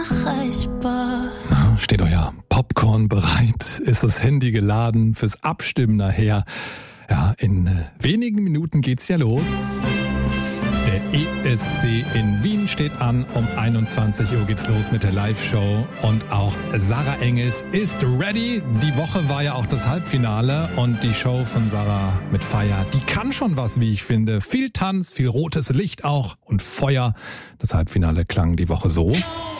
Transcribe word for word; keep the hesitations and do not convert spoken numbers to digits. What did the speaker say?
erreichbar. Steht euer Popcorn bereit? Ist das Handy geladen fürs Abstimmen nachher? Ja, in wenigen Minuten geht's ja los. Der E S C in Wien steht an. Um einundzwanzig Uhr geht's los mit der Live-Show. Und auch Sarah Engels ist ready. Die Woche war ja auch das Halbfinale. Und die Show von Sarah mit Feier, die kann schon was, wie ich finde. Viel Tanz, viel rotes Licht auch und Feuer. Das Halbfinale klang die Woche so.